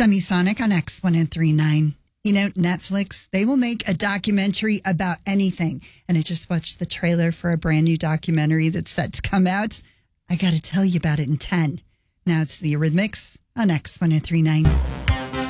Semisonic on X1039. You know, Netflix, they will make a documentary about anything. And I just watched the trailer for a brand new documentary that's set to come out. I got to tell you about it in 10. Now it's the Eurythmics on X1039.